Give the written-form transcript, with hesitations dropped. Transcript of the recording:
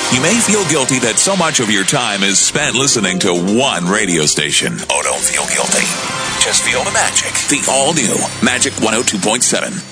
You may feel guilty that so much of your time is spent listening to one radio station. Oh, don't feel guilty. Just feel the magic. The all-new Magic 102.7.